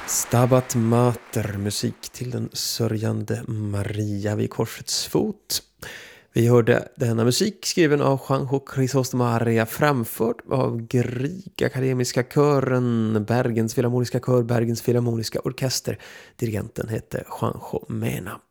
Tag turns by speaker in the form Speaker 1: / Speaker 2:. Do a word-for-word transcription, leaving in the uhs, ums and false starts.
Speaker 1: Stabat Mater, musik till den sörjande Maria vid korsets fot. Vi hörde denna musik skriven av Juanjo Crisostomo, framförd av Grieg Akademiska kören, Bergens Filharmoniska kör, Bergens Filharmoniska orkester. Dirigenten hette Juanjo Mena.